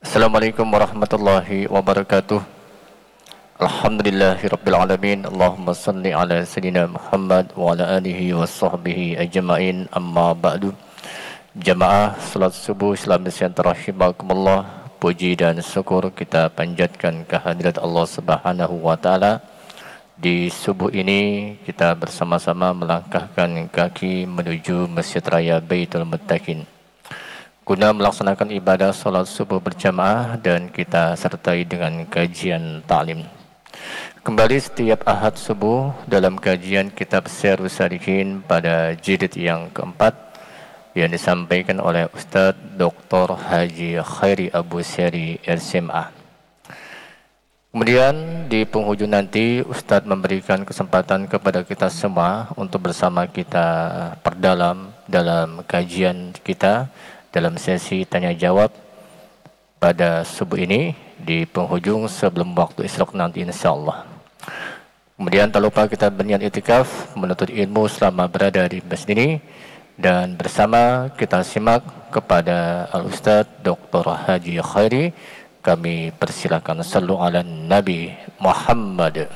Assalamualaikum warahmatullahi wabarakatuh. Alhamdulillahirabbil alamin. Allahumma shalli ala sayyidina Muhammad wa ala alihi wa sahbihi ajma'in. Amma ba'du. Jamaah salat subuh Islam Nusantara rahimakumullah. Puji dan syukur kita panjatkan kehadirat Allah Subhanahu wa taala. Di subuh ini kita bersama-sama melangkahkan kaki menuju Masjid Raya Baitul Muttaqin guna melaksanakan ibadah salat subuh berjamaah dan kita sertai dengan kajian ta'lim. Kembali setiap Ahad subuh dalam kajian kitab Syarhus Shalihin pada jilid yang keempat yang disampaikan oleh Ustadz Dr. Haji Khairi Abu Syari RSMA. Kemudian di penghujung nanti Ustadz memberikan kesempatan kepada kita semua untuk bersama kita perdalam dalam kajian kita dalam sesi tanya jawab pada subuh ini di penghujung sebelum waktu isyraq nanti insyaallah. Kemudian tak lupa kita berniat itikaf menuntut ilmu selama berada di masjid ini dan bersama kita simak kepada Al-Ustaz Dr. Haji Khairi. Kami persilakan sallu ala Nabi Muhammad.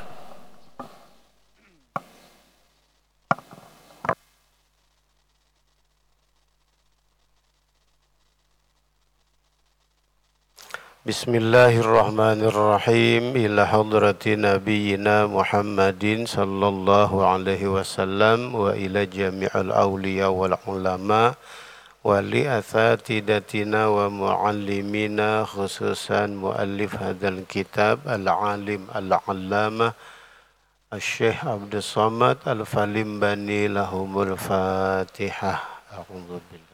Bismillahirrahmanirrahim. Ila hadrati nabiyyina Muhammadin sallallahu alaihi wasallam wa ila jami'al awliya wal ulama wa li athatidatina wa muallimina khususan muallif hadzal kitab al-alim al-allamah Asy-Syaikh Abdus Samad Al-Falimbani lahumul Fatihah. A'udzu billahi.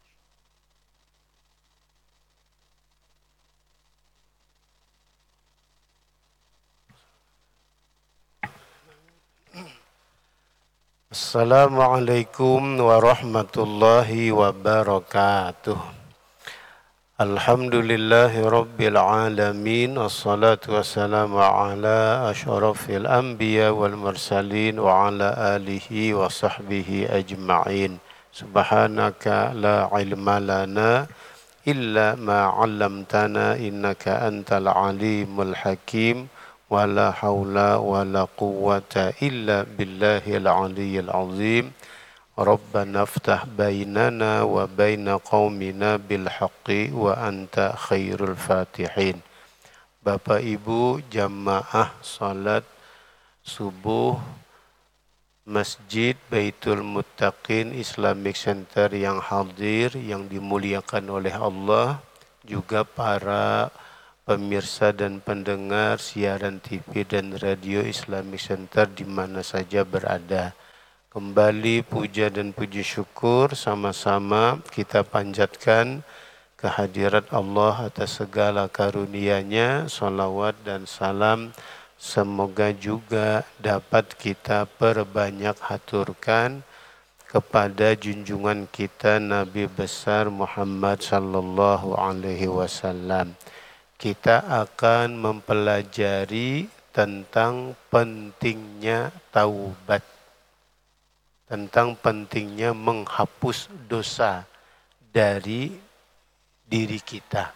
Assalamualaikum warahmatullahi wabarakatuh. Alhamdulillahi rabbil alamin. Wassalatu wassalamu ala asyrafil anbiya wal mursalin wa ala alihi wa sahbihi ajma'in. Subhanaka la ilma lana illa ma 'allamtana innaka antal alimul hakim. Wala haula wala quwwata illa billahil aliyyil azim. Rabbana aftah bainana wa baina qaumina bil haqqi wa anta khairul fatihin. Bapak Ibu jamaah salat subuh Masjid Baitul Muttaqin Islamic Center yang hadir, yang dimuliakan oleh Allah, juga para pemirsa dan pendengar siaran TV dan radio Islamic Center di mana saja berada. Kembali puja dan puji syukur sama-sama kita panjatkan kehadirat Allah atas segala karunia-Nya. Salawat dan salam semoga juga dapat kita perbanyak haturkan kepada junjungan kita Nabi besar Muhammad sallallahu alaihi wasallam. Kita akan mempelajari tentang pentingnya taubat, tentang pentingnya menghapus dosa dari diri kita.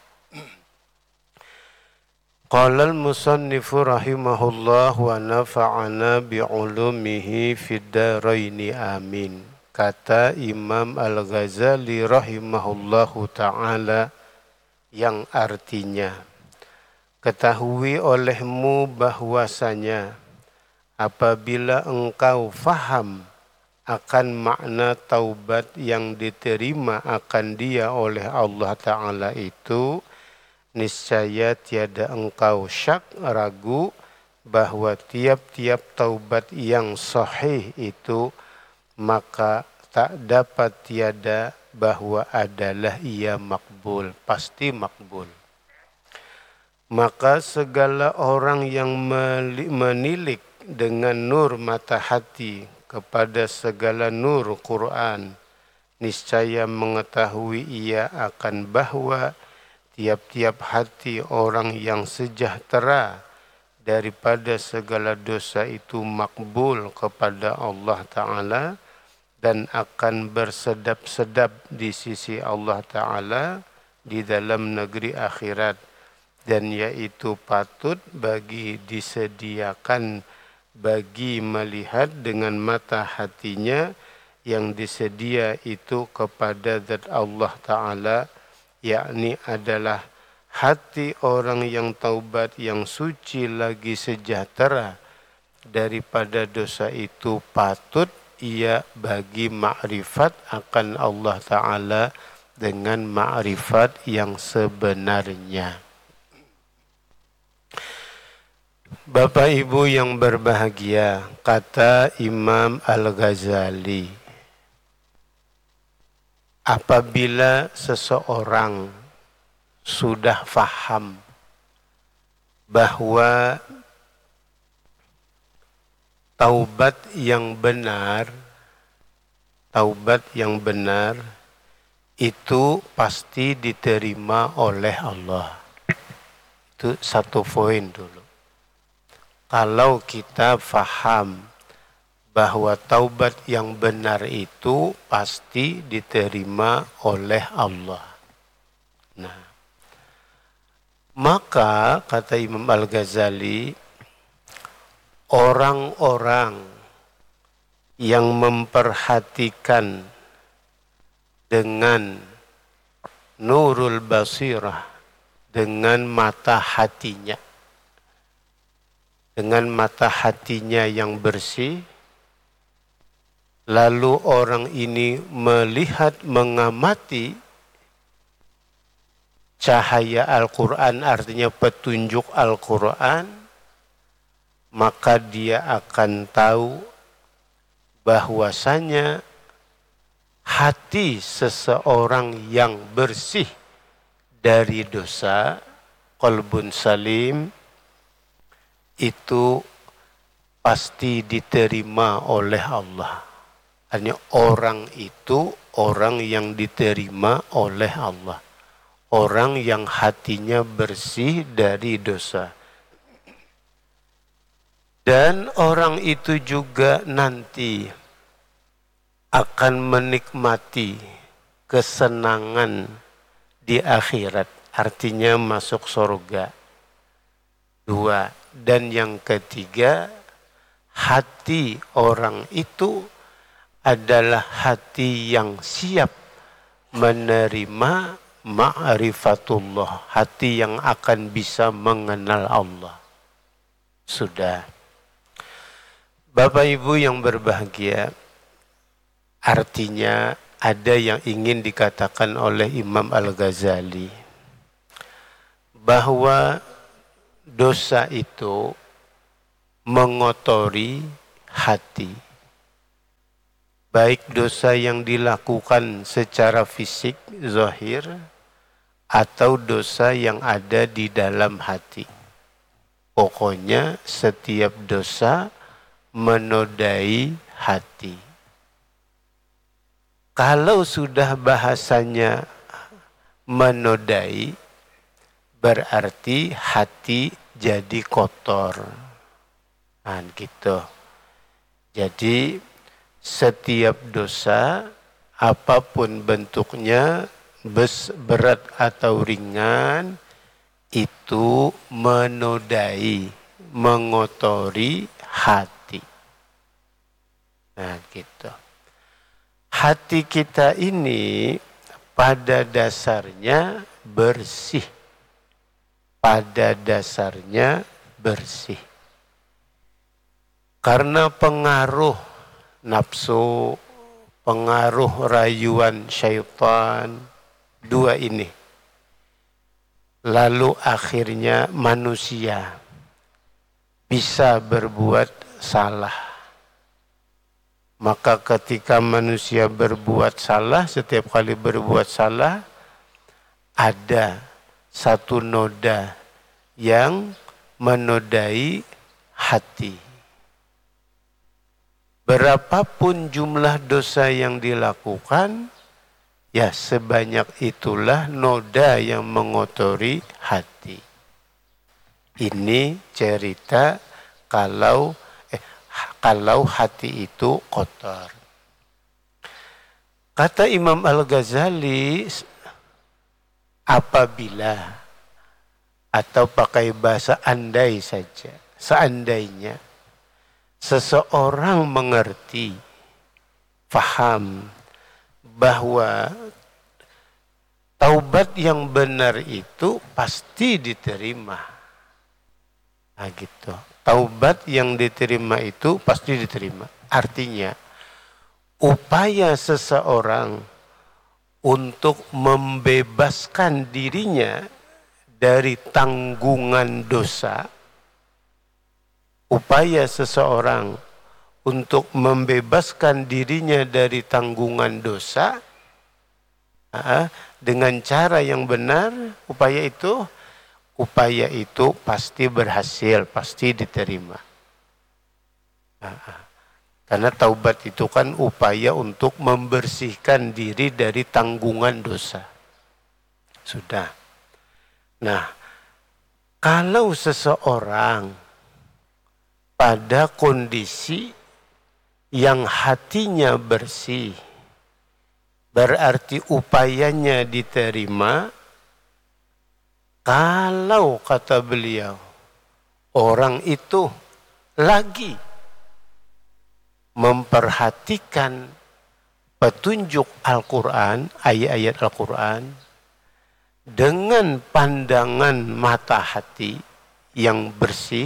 Qala al-musannifu rahimahullah wa nafa'ana bi'ulumihi fid dharaini amin. Kata Imam Al-Ghazali rahimahullahu ta'ala yang artinya, ketahui olehmu bahwasanya apabila engkau faham akan makna taubat yang diterima akan Dia oleh Allah Ta'ala itu, niscaya tiada engkau syak ragu bahwa tiap-tiap taubat yang sahih itu maka tak dapat tiada bahwa adalah ia makbul, pasti makbul. Maka segala orang yang menilik dengan nur mata hati kepada segala nur Quran, niscaya mengetahui ia akan bahwa tiap-tiap hati orang yang sejahtera daripada segala dosa itu makbul kepada Allah Ta'ala dan akan bersedap-sedap di sisi Allah Ta'ala di dalam negeri akhirat dan yaitu patut bagi disediakan bagi melihat dengan mata hatinya yang disedia itu kepada zat Allah Ta'ala, yakni adalah hati orang yang taubat yang suci lagi sejahtera daripada dosa itu, patut ia bagi makrifat akan Allah Ta'ala dengan makrifat yang sebenarnya. Bapak Ibu yang berbahagia, kata Imam Al-Ghazali, apabila seseorang sudah faham bahwa taubat yang benar itu pasti diterima oleh Allah. Itu satu poin dulu. Kalau kita faham bahwa taubat yang benar itu pasti diterima oleh Allah. Nah, maka kata Imam Al-Ghazali, orang-orang yang memperhatikan dengan nurul basirah, dengan mata hatinya, yang bersih, lalu orang ini melihat, mengamati cahaya Al-Quran, artinya petunjuk Al-Quran, maka dia akan tahu bahwasanya hati seseorang yang bersih dari dosa, qalbun salim, itu pasti diterima oleh Allah. Hanya orang itu orang yang diterima oleh Allah. Orang yang hatinya bersih dari dosa. Dan orang itu juga nanti akan menikmati kesenangan di akhirat. Artinya masuk surga. 2. Dan yang ketiga, hati orang itu adalah hati yang siap menerima ma'rifatullah, hati yang akan bisa mengenal Allah. Sudah. Bapak Ibu yang berbahagia, artinya ada yang ingin dikatakan oleh Imam Al-Ghazali, bahwa dosa itu mengotori hati. Baik dosa yang dilakukan secara fisik, zahir, atau dosa yang ada di dalam hati. Pokoknya setiap dosa menodai hati. Kalau sudah bahasanya menodai, berarti hati jadi kotor. Nah, gitu. Jadi setiap dosa, apapun bentuknya, berat atau ringan, itu menodai, mengotori hati. Nah, gitu. Hati kita ini pada dasarnya bersih. Pada dasarnya bersih. Karena pengaruh nafsu, pengaruh rayuan syaitan, 2 ini. Lalu akhirnya manusia bisa berbuat salah. Maka ketika manusia berbuat salah, setiap kali berbuat salah, ada satu noda yang menodai hati. Berapapun jumlah dosa yang dilakukan, ya sebanyak itulah noda yang mengotori hati. Ini cerita kalau hati itu kotor. Kata Imam Al-Ghazali, apabila Atau pakai bahasa andai saja. Seandainya seseorang mengerti, faham bahwa taubat yang benar itu pasti diterima. Nah gitu. Taubat yang diterima itu pasti diterima. Artinya, upaya seseorang untuk membebaskan dirinya dari tanggungan dosa, upaya seseorang untuk membebaskan dirinya dari tanggungan dosa dengan cara yang benar, upaya itu pasti berhasil, pasti diterima. Karena taubat itu kan upaya untuk membersihkan diri dari tanggungan dosa. Sudah. Nah, kalau seseorang pada kondisi yang hatinya bersih, berarti upayanya diterima. Kalau kata beliau, orang itu lagi memperhatikan petunjuk Al-Quran, ayat-ayat Al-Quran, dengan pandangan mata hati yang bersih,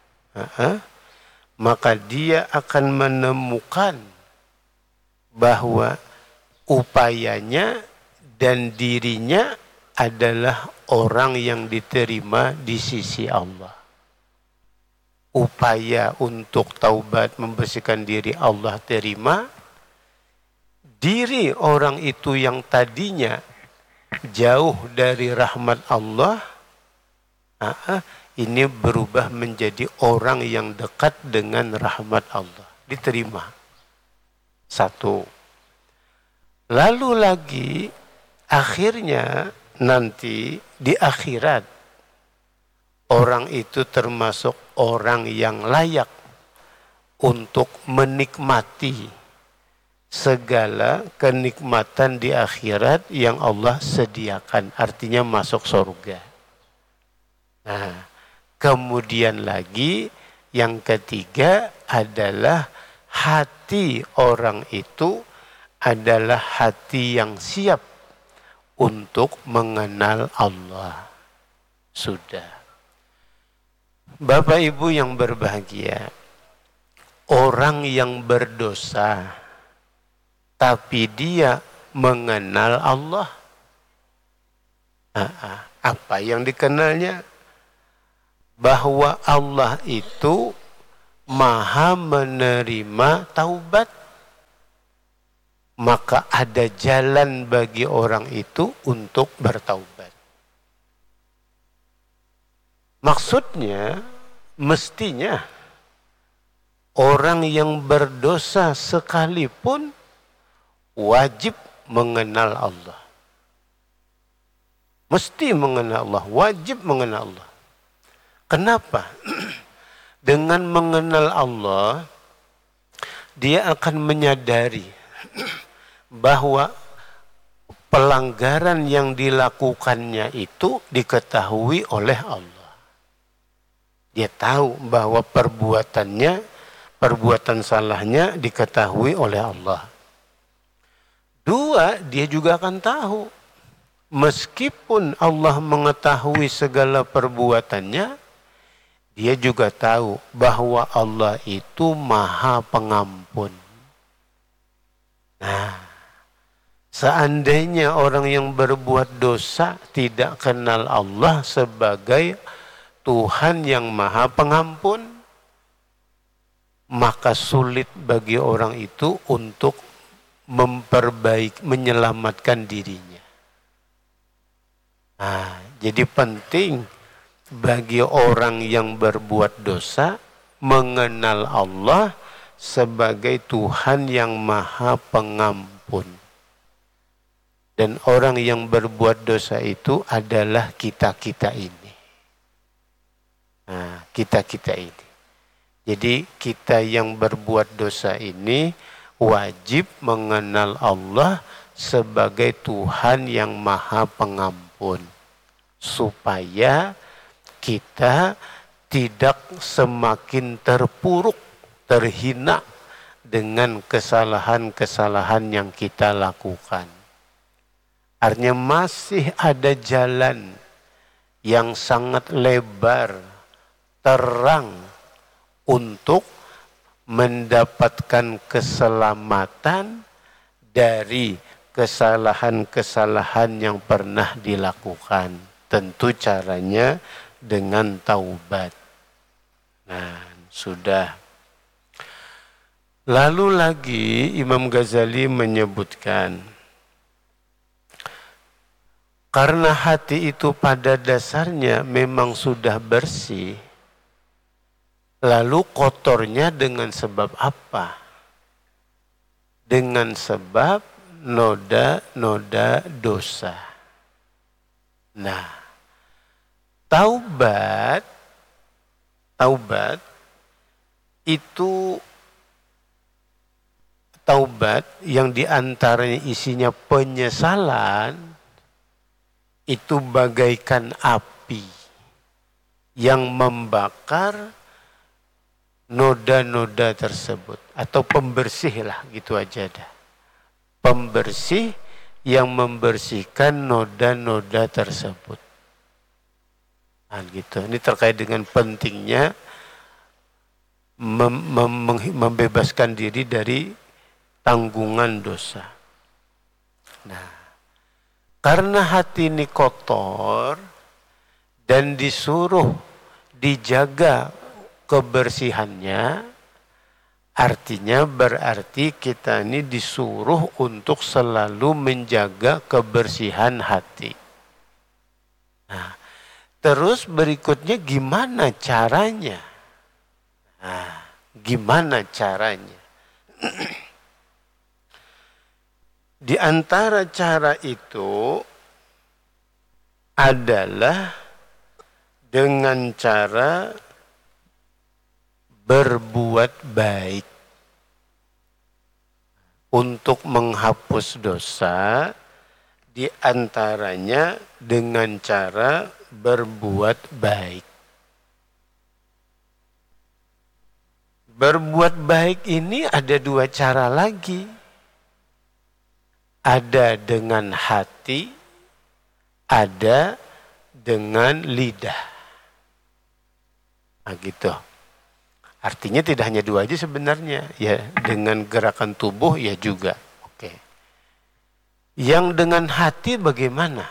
maka dia akan menemukan bahwa upayanya dan dirinya adalah orang yang diterima di sisi Allah. Upaya untuk taubat membersihkan diri Allah terima. Diri orang itu yang tadinya jauh dari rahmat Allah, ini berubah menjadi orang yang dekat dengan rahmat Allah. Diterima. Satu. Lalu lagi akhirnya nanti di akhirat orang itu termasuk orang yang layak untuk menikmati segala kenikmatan di akhirat yang Allah sediakan. Artinya masuk surga. Nah, kemudian lagi yang ketiga adalah hati orang itu adalah hati yang siap untuk mengenal Allah. Sudah. Bapak Ibu yang berbahagia, orang yang berdosa tapi dia mengenal Allah, apa yang dikenalnya? Bahwa Allah itu maha menerima taubat. Maka ada jalan bagi orang itu untuk bertaubat. Maksudnya, mestinya orang yang berdosa sekalipun wajib mengenal Allah. Mesti mengenal Allah, wajib mengenal Allah. Kenapa? Dengan mengenal Allah, dia akan menyadari bahwa pelanggaran yang dilakukannya itu diketahui oleh Allah. Dia tahu bahwa perbuatan salahnya diketahui oleh Allah. Dua, dia juga akan tahu. Meskipun Allah mengetahui segala perbuatannya, dia juga tahu bahwa Allah itu maha pengampun. Nah, seandainya orang yang berbuat dosa tidak kenal Allah sebagai Tuhan yang maha pengampun, maka sulit bagi orang itu untuk menyelamatkan dirinya. Nah, jadi penting bagi orang yang berbuat dosa mengenal Allah sebagai Tuhan yang maha pengampun. Dan orang yang berbuat dosa itu adalah kita-kita ini. Nah, kita-kita ini. Jadi kita yang berbuat dosa ini wajib mengenal Allah sebagai Tuhan yang maha pengampun. Supaya kita tidak semakin terpuruk, terhina dengan kesalahan-kesalahan yang kita lakukan. Artinya masih ada jalan yang sangat lebar, terang untuk mendapatkan keselamatan dari kesalahan-kesalahan yang pernah dilakukan. Tentu caranya dengan taubat. Nah, sudah. Lalu lagi Imam Ghazali menyebutkan, karena hati itu pada dasarnya memang sudah bersih, lalu kotornya dengan sebab apa? Dengan sebab noda-noda dosa. Nah, taubat itu taubat yang diantaranya isinya penyesalan, itu bagaikan api yang membakar noda-noda tersebut, atau pembersih lah, gitu aja dah. Pembersih yang membersihkan noda-noda tersebut. Nah, gitu. Ini terkait dengan pentingnya membebaskan diri dari tanggungan dosa. Nah, karena hati ini kotor dan disuruh dijaga kebersihannya, artinya berarti kita ini disuruh untuk selalu menjaga kebersihan hati. Nah, terus berikutnya gimana caranya? Nah, gimana caranya? Di antara cara itu adalah dengan cara berbuat baik. Untuk menghapus dosa, di antaranya dengan cara berbuat baik. Berbuat baik ini ada dua cara lagi. Ada dengan hati, ada dengan lidah. Nah, gitu. Artinya tidak hanya dua aja sebenarnya. Ya, dengan gerakan tubuh ya juga. Oke. Yang dengan hati bagaimana?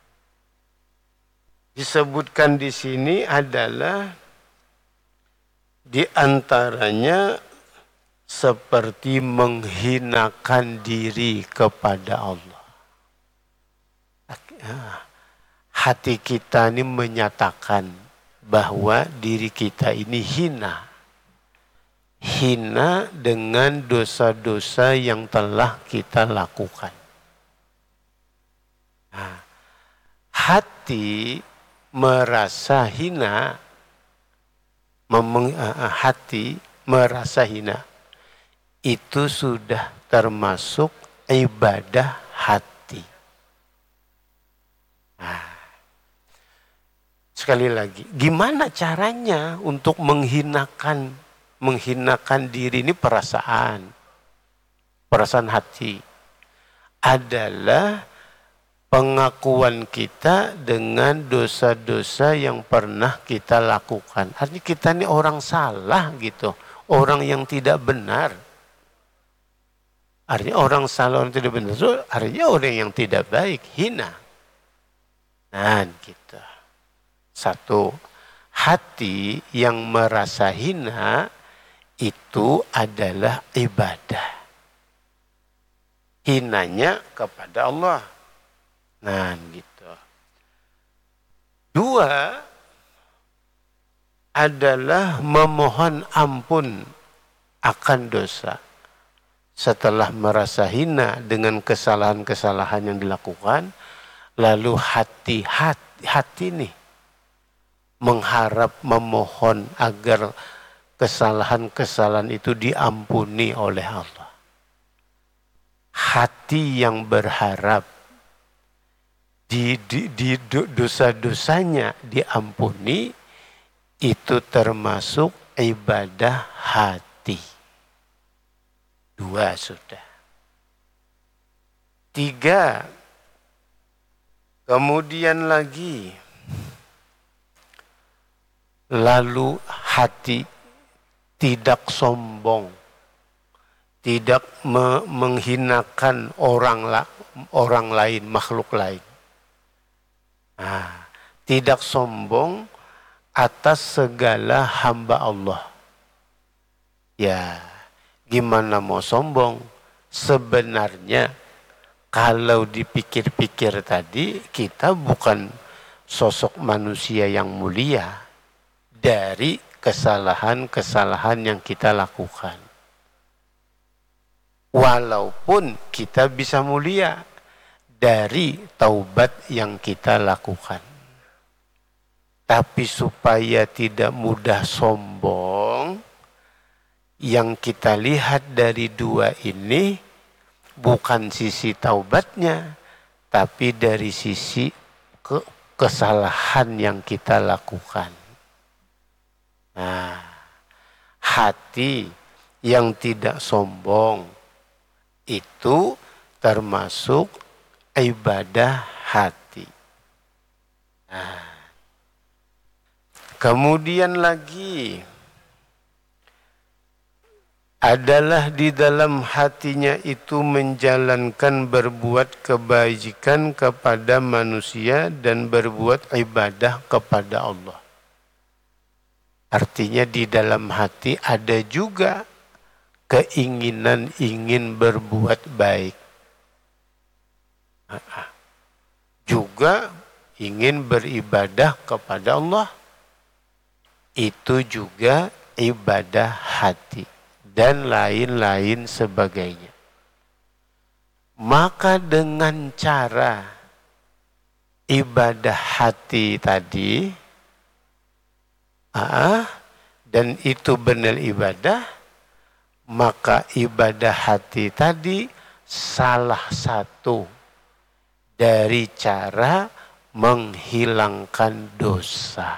Disebutkan di sini adalah di antaranya seperti menghinakan diri kepada Allah. Hati kita ini menyatakan bahwa diri kita ini hina. Hina dengan dosa-dosa yang telah kita lakukan. Nah, hati merasa hina, hati merasa hina, itu sudah termasuk ibadah hati. Nah, sekali lagi, gimana caranya untuk menghinakan diri ini? Perasaan hati adalah pengakuan kita dengan dosa-dosa yang pernah kita lakukan. Artinya kita ini orang salah gitu, orang yang tidak benar. Artinya orang salah, orang tidak benar, artinya orang yang tidak baik, hina. Nah, gitu. Satu, hati yang merasa hina itu adalah ibadah. Hinanya kepada Allah. Nah, gitu. Dua, adalah memohon ampun akan dosa. Setelah merasa hina dengan kesalahan-kesalahan yang dilakukan, lalu hati nih mengharap, memohon agar kesalahan-kesalahan itu diampuni oleh Allah. Hati yang berharap di dosa-dosanya diampuni, itu termasuk ibadah hati. 2 sudah. 3, kemudian lagi, lalu hati tidak sombong, tidak menghinakan orang lain, makhluk lain. Tidak sombong atas segala hamba Allah. Ya, gimana mau sombong? Sebenarnya kalau dipikir-pikir tadi, kita bukan sosok manusia yang mulia dari kesalahan-kesalahan yang kita lakukan. Walaupun kita bisa mulia dari taubat yang kita lakukan. Tapi supaya tidak mudah sombong, yang kita lihat dari 2 ini bukan sisi taubatnya, tapi dari sisi kesalahan yang kita lakukan. Hati yang tidak sombong itu termasuk ibadah hati. Kemudian lagi adalah di dalam hatinya itu menjalankan berbuat kebaikan kepada manusia dan berbuat ibadah kepada Allah. Artinya di dalam hati ada juga keinginan ingin berbuat baik. Juga ingin beribadah kepada Allah. Itu juga ibadah hati. Dan lain-lain sebagainya. Maka dengan cara ibadah hati tadi, dan itu benar ibadah, maka ibadah hati tadi salah satu dari cara menghilangkan dosa.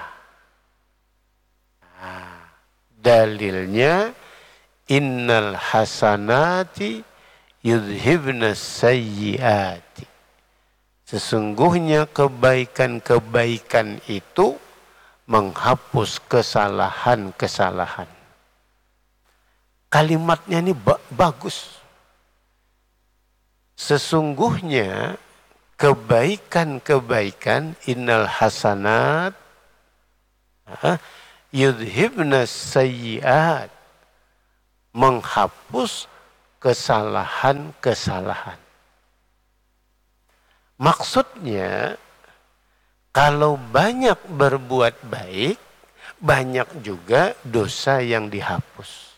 Dalilnya, innal hasanati yudhibna sayyiati. Sesungguhnya kebaikan-kebaikan itu menghapus kesalahan-kesalahan. Kalimatnya ini bagus. Sesungguhnya kebaikan-kebaikan, innal hasanat yudhibna sayyiat, menghapus kesalahan-kesalahan. Maksudnya, kalau banyak berbuat baik, banyak juga dosa yang dihapus.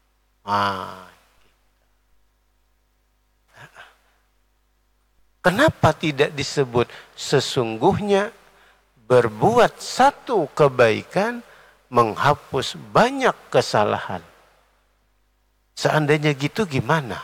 Kenapa tidak disebut sesungguhnya berbuat satu kebaikan menghapus banyak kesalahan? Seandainya gitu gimana?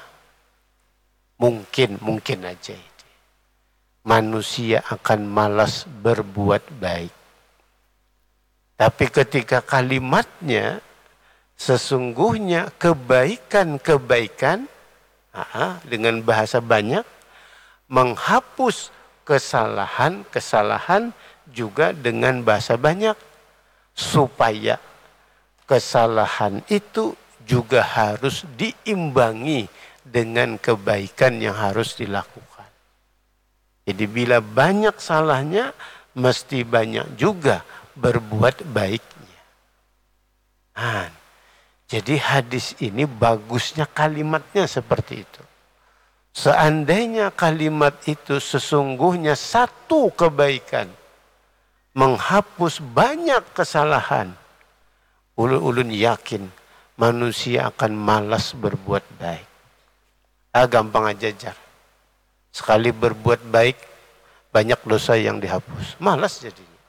Mungkin aja itu. Manusia akan malas berbuat baik. Tapi ketika kalimatnya sesungguhnya kebaikan-kebaikan dengan bahasa banyak menghapus kesalahan-kesalahan juga dengan bahasa banyak, supaya kesalahan itu juga harus diimbangi dengan kebaikan yang harus dilakukan. Jadi bila banyak salahnya, mesti banyak juga berbuat baiknya. Jadi hadis ini bagusnya kalimatnya seperti itu. Seandainya kalimat itu sesungguhnya satu kebaikan menghapus banyak kesalahan, ulun yakin manusia akan malas berbuat baik. Gampang aja jar. Sekali berbuat baik, banyak dosa yang dihapus. Malas jadinya.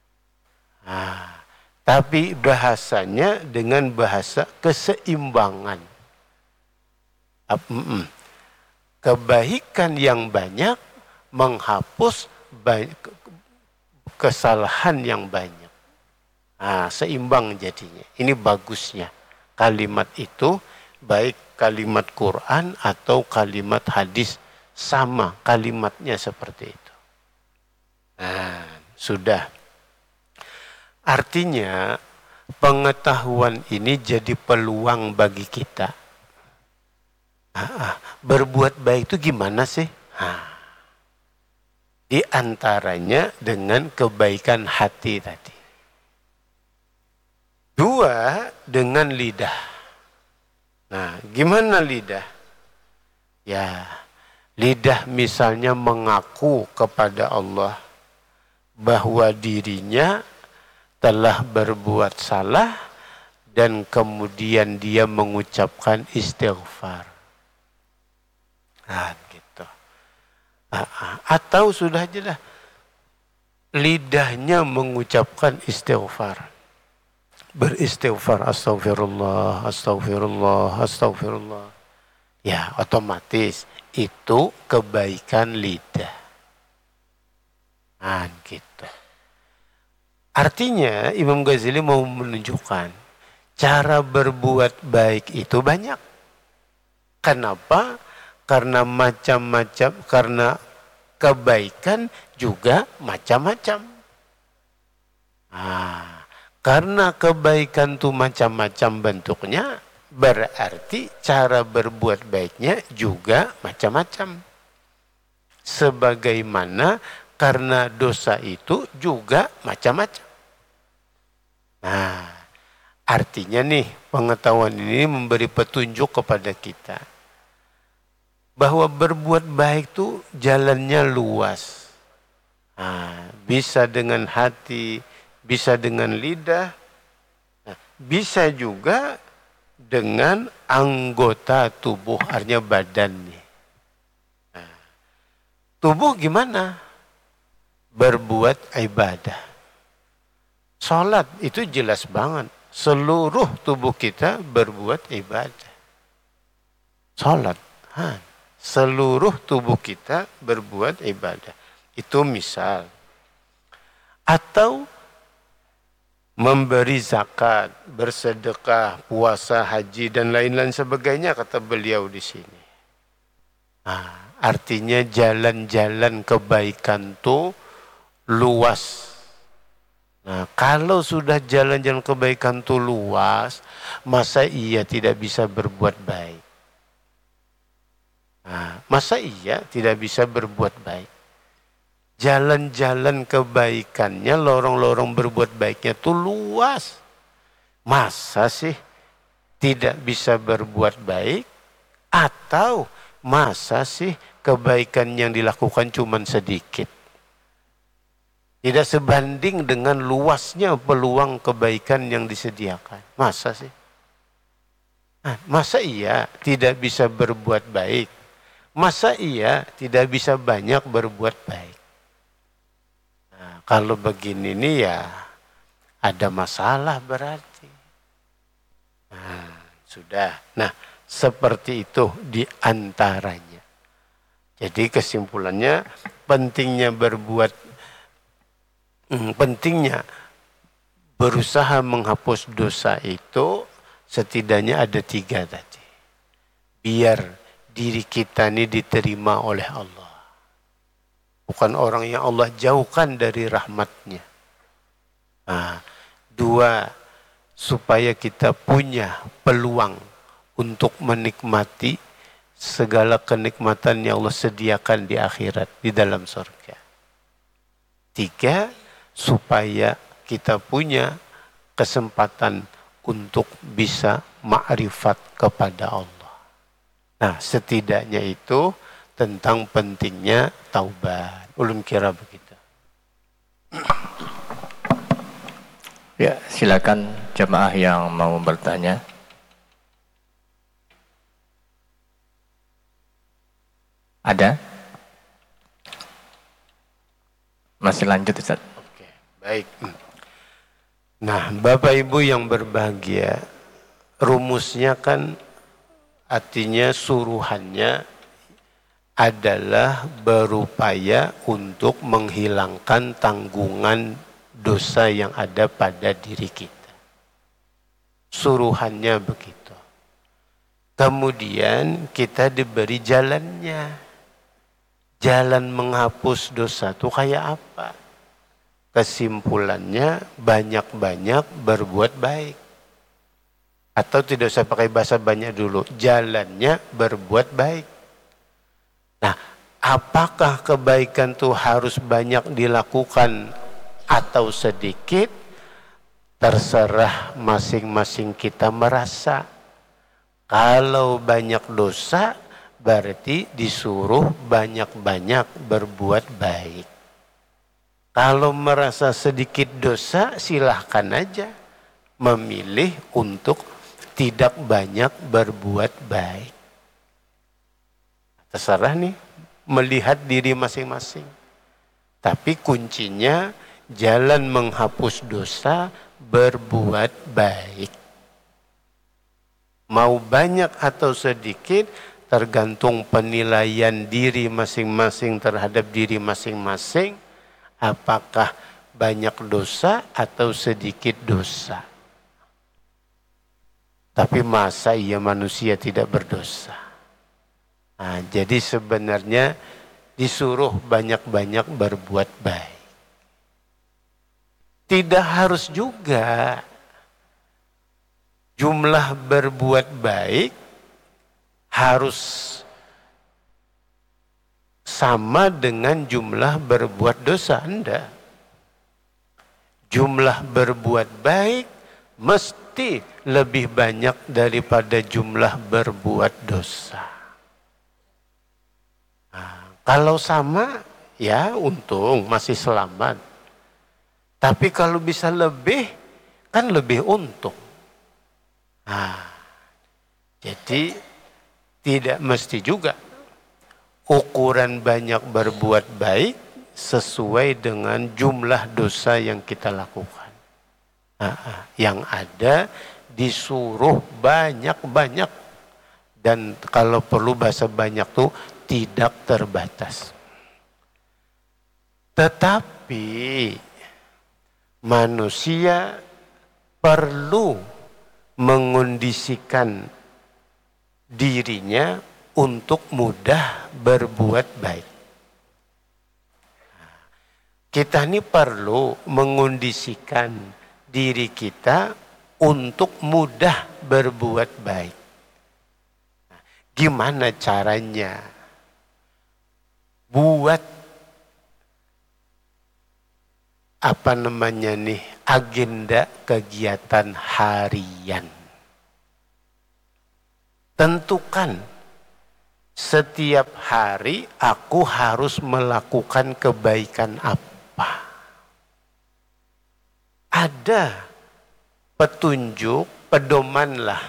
Tapi bahasanya dengan bahasa keseimbangan. Kebaikan yang banyak menghapus kesalahan yang banyak. Seimbang jadinya. Ini bagusnya kalimat itu, baik kalimat Quran atau kalimat hadis, sama kalimatnya seperti itu. Sudah. Artinya pengetahuan ini jadi peluang bagi kita. Berbuat baik itu gimana sih? Di antaranya dengan kebaikan hati tadi. Dua, dengan lidah. Gimana lidah? Ya, lidah misalnya mengaku kepada Allah bahwa dirinya telah berbuat salah dan kemudian dia mengucapkan istighfar. Gitu. Atau sudah aja dah, lidahnya mengucapkan istighfar. Beristighfar, astagfirullah, astagfirullah, astagfirullah. Ya, otomatis itu kebaikan lidah. Gitu. Artinya Imam Ghazali mau menunjukkan cara berbuat baik itu banyak. Kenapa? Karena macam-macam, karena kebaikan juga macam-macam. Karena kebaikan itu macam-macam bentuknya, berarti cara berbuat baiknya juga macam-macam. Sebagaimana karena dosa itu juga macam-macam. Artinya nih, pengetahuan ini memberi petunjuk kepada kita bahwa berbuat baik itu jalannya luas. Bisa dengan hati, bisa dengan lidah, bisa juga dengan anggota tubuh, artinya badan nih. Tubuh gimana? Berbuat ibadah. Salat itu jelas banget. Seluruh tubuh kita berbuat ibadah. Salat. Seluruh tubuh kita berbuat ibadah. Itu misal. Atau memberi zakat, bersedekah, puasa, haji, dan lain-lain sebagainya, kata beliau di sini. Artinya jalan-jalan kebaikan itu luas. Kalau sudah jalan-jalan kebaikan itu luas, masa iya tidak bisa berbuat baik? Masa iya tidak bisa berbuat baik? Jalan-jalan kebaikannya, lorong-lorong berbuat baiknya itu luas. Masa sih tidak bisa berbuat baik? Atau masa sih kebaikan yang dilakukan cuma sedikit? Tidak sebanding dengan luasnya peluang kebaikan yang disediakan. Masa sih? Masa iya tidak bisa berbuat baik? Masa iya tidak bisa banyak berbuat baik? Kalau begini nih ya ada masalah berarti. Sudah. Seperti itu diantaranya. Jadi kesimpulannya pentingnya berusaha menghapus dosa itu setidaknya ada 3 tadi. Biar diri kita ini diterima oleh Allah. Bukan orang yang Allah jauhkan dari rahmatnya. 2, supaya kita punya peluang untuk menikmati segala kenikmatan yang Allah sediakan di akhirat, di dalam surga. 3, supaya kita punya kesempatan untuk bisa ma'rifat kepada Allah. Setidaknya itu tentang pentingnya taubat. Ulun kira begitu. Ya, silakan jemaah yang mau bertanya. Ada? Masih lanjut, Ustaz. Oke, baik. Bapak Ibu yang berbahagia, rumusnya kan artinya suruhannya adalah berupaya untuk menghilangkan tanggungan dosa yang ada pada diri kita. Suruhannya begitu. Kemudian kita diberi jalannya. Jalan menghapus dosa itu kayak apa? Kesimpulannya banyak-banyak berbuat baik. Atau tidak usah pakai bahasa banyak dulu. Jalannya berbuat baik. Nah, apakah kebaikan itu harus banyak dilakukan atau sedikit? Terserah masing-masing kita merasa. Kalau banyak dosa, berarti disuruh banyak-banyak berbuat baik. Kalau merasa sedikit dosa, silahkan aja memilih untuk tidak banyak berbuat baik. Terserah nih, melihat diri masing-masing. Tapi kuncinya jalan menghapus dosa, berbuat baik. Mau banyak atau sedikit, tergantung penilaian diri masing-masing terhadap diri masing-masing. Apakah banyak dosa atau sedikit dosa. Tapi masa iya manusia tidak berdosa? Nah, jadi sebenarnya disuruh banyak-banyak berbuat baik. Tidak harus juga jumlah berbuat baik harus sama dengan jumlah berbuat dosa. Anda jumlah berbuat baik mesti lebih banyak daripada jumlah berbuat dosa. Nah, kalau sama ya untung masih selamat. Tapi kalau bisa lebih kan lebih untung. Nah, jadi tidak mesti juga ukuran banyak berbuat baik sesuai dengan jumlah dosa yang kita lakukan. Yang ada disuruh banyak-banyak. Dan kalau perlu bahasa banyak tuh tidak terbatas. Tetapi manusia perlu mengondisikan dirinya untuk mudah berbuat baik. Kita ini perlu mengondisikan diri kita untuk mudah berbuat baik. Gimana caranya? Buat agenda kegiatan harian. Tentukan setiap hari aku harus melakukan kebaikan apa. Ada petunjuk, pedomanlah.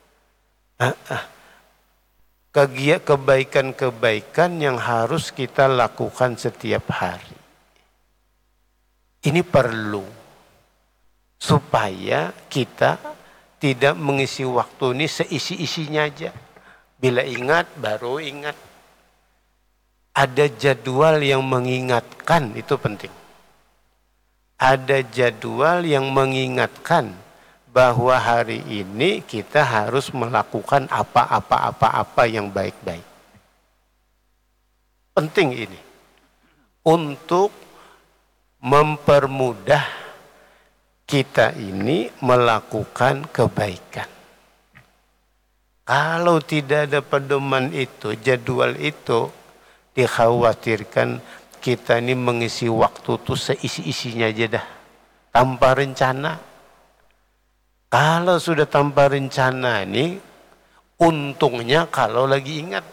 Kebaikan-kebaikan yang harus kita lakukan setiap hari. Ini perlu supaya kita tidak mengisi waktu ini seisi-isinya aja. Bila ingat baru ingat. Ada jadwal yang mengingatkan, itu penting. Ada jadwal yang mengingatkan bahwa hari ini kita harus melakukan apa-apa yang baik-baik. Penting ini untuk mempermudah kita ini melakukan kebaikan. Kalau tidak ada pedoman itu, jadwal itu, dikhawatirkan kita ini mengisi waktu itu seisi-isinya aja dah, tanpa rencana. Kalau sudah tanpa rencana ini, untungnya kalau lagi ingat.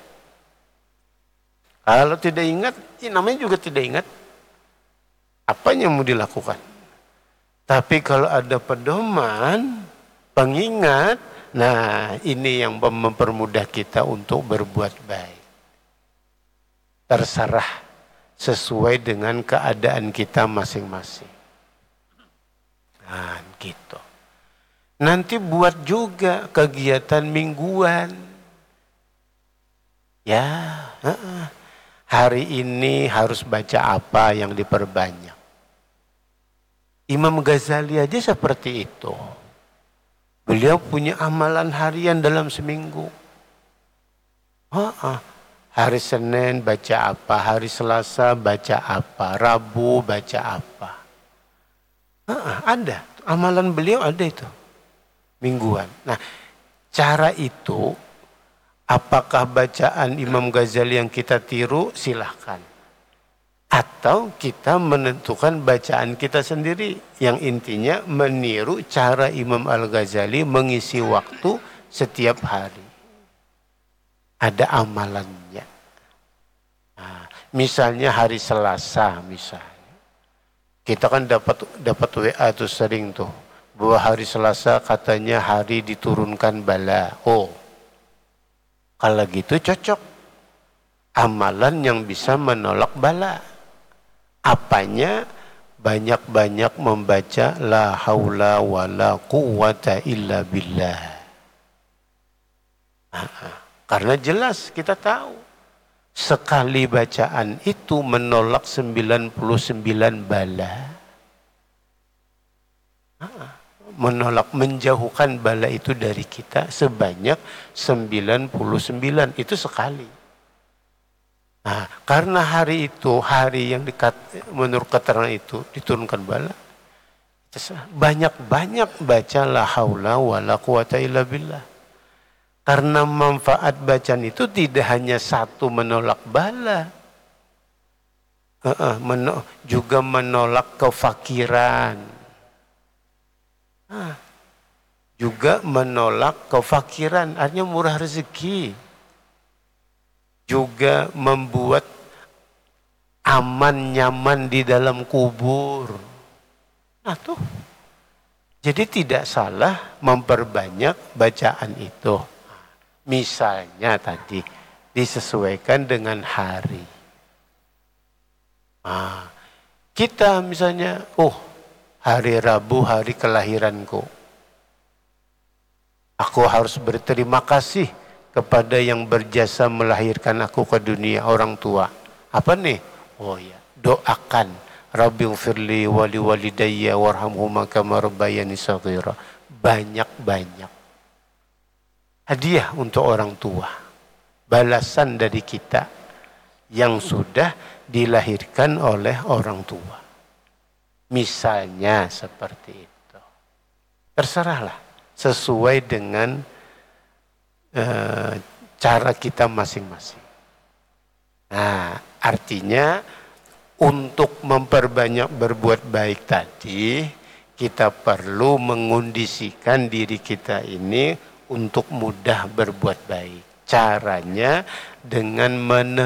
Kalau tidak ingat, namanya juga tidak ingat. Apa yang mau dilakukan? Tapi kalau ada pedoman, pengingat, nah ini yang mempermudah kita untuk berbuat baik. Terserah sesuai dengan keadaan kita masing-masing. Nah gitu. Nanti buat juga kegiatan mingguan. Ya, hari ini harus baca apa yang diperbanyak. Imam Ghazali aja seperti itu. Beliau punya amalan harian dalam seminggu. Hari Senin baca apa, hari Selasa baca apa, Rabu baca apa. Ada, amalan beliau ada itu, mingguan. Nah, cara itu, apakah bacaan Imam Ghazali yang kita tiru? Silahkan. Atau kita menentukan bacaan kita sendiri, yang intinya meniru cara Imam Al-Ghazali mengisi waktu setiap hari. Ada amalannya. Nah, misalnya hari Selasa, misalnya kita kan dapat WA tuh sering tuh, bahwa hari Selasa katanya hari diturunkan bala. Oh, kalau gitu cocok. Amalan yang bisa menolak bala. Apanya? Banyak-banyak membaca la haula wa la quwata illa billah. Karena jelas kita tahu, sekali bacaan itu menolak 99 bala. Menolak, menjauhkan bala itu dari kita sebanyak 99, itu sekali. Nah, karena hari itu, hari yang menurut keterangan itu diturunkan bala, banyak-banyak baca la haula wa la quwata illa billah. Karena manfaat bacaan itu tidak hanya satu menolak bala, juga menolak kefakiran, juga menolak kefakiran, artinya murah rezeki. Juga membuat aman nyaman di dalam kubur. Nah tuh, jadi tidak salah memperbanyak bacaan itu. Misalnya tadi disesuaikan dengan hari. Nah, kita misalnya, hari Rabu hari kelahiranku. Aku harus berterima kasih kepada yang berjasa melahirkan aku ke dunia, orang tua. Apa nih? Oh ya, doakan. Rabbighfirli wali walidayya warhamhuma kama rabbayani shaghira. Banyak-banyak. Hadiah untuk orang tua. Balasan dari kita yang sudah dilahirkan oleh orang tua. Misalnya seperti itu. Terserahlah, sesuai dengan cara kita masing-masing. Nah, artinya untuk memperbanyak berbuat baik tadi, kita perlu mengondisikan diri kita ini untuk mudah berbuat baik. Caranya dengan